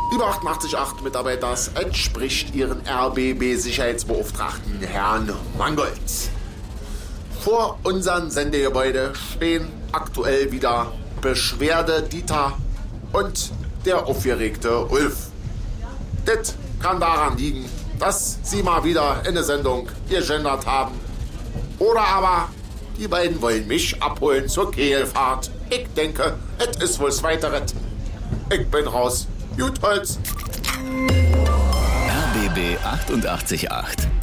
Liebe 88.8 Mitarbeiter, entspricht Ihren RBB-Sicherheitsbeauftragten Herrn Mangold. Vor unserem Sendegebäude stehen aktuell wieder Beschwerde Dieter und der aufgeregte Ulf. Das kann daran liegen, dass sie mal wieder in der Sendung gegendert haben. Oder aber die beiden wollen mich abholen zur Kehlfahrt. Ich denke, es ist wohl das Weiteres. Ich bin raus. Gut, Holz. RBB 88.8